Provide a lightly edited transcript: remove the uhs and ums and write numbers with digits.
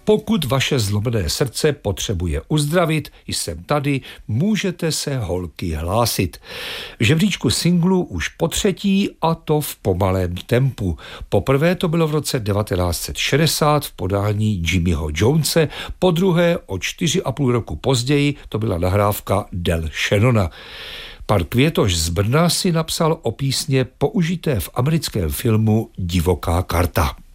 pokud vaše zlomené srdce potřebuje uzdravit, jsem tady, můžete se holky hlásit. V žebříčku singlu už po třetí, a to v pomalém tempu. Poprvé to bylo v roce 1960 v podání Jimmyho Jonese, po druhé o 4,5 roku později to byla nahrávka Del Shannona. Pan Květoš z Brna si napsal o písně použité v americkém filmu Divoká karta.